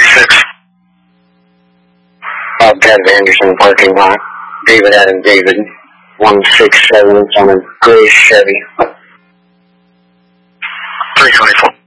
36. Bobcat Anderson parking lot. David Adam David. 167 on a gray Chevy. 324.